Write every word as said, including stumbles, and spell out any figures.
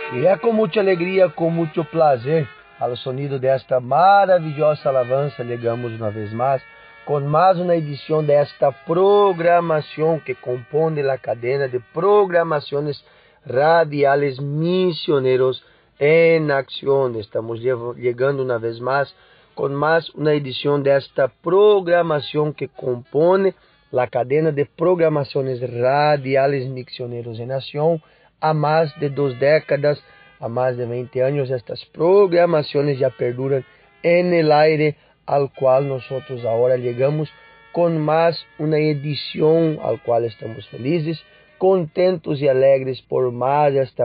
E é com muita alegria, com muito prazer, ao sonido desta maravilhosa alabanza, chegamos uma vez mais, com mais uma edição desta programação que compõe a cadena de programações radiales missioneros em ação. Estamos chegando uma vez mais com mais uma edição desta programação que compõe a cadena de programações radiales missioneros em ação. Há mais de duas décadas, há mais de vinte anos, estas programações já perduram en el aire, ao qual nós agora chegamos com mais uma edição, ao qual estamos felizes, contentos e alegres por mais esta